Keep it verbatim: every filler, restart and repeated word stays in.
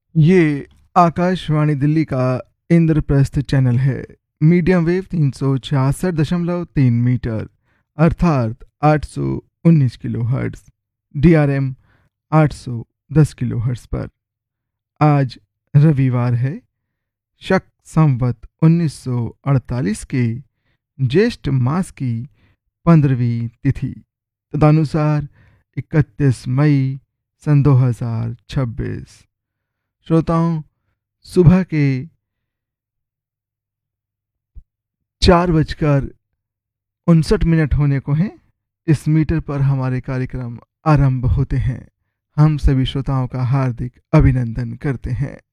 ये आकाशवाणी दिल्ली का इंद्रप्रस्थ चैनल है। मीडियम वेव तीन सौ छियासठ दशमलव तीन मीटर अर्थात आठ सौ उन्नीस kilo hertz, D R M आठ सौ दस किलो हर्ट्स पर। आज रविवार है, शक संवत उन्नीस सौ अड़तालीस के ज्येष्ठ मास की पंद्रहवीं तिथि तदनुसार इकतीस मई सन दो हजार छब्बीस। श्रोताओं, सुबह के चार बजकर उनसठ मिनट होने को हैं। इस मीटर पर हमारे कार्यक्रम आरंभ होते हैं। हम सभी श्रोताओं का हार्दिक अभिनंदन करते हैं।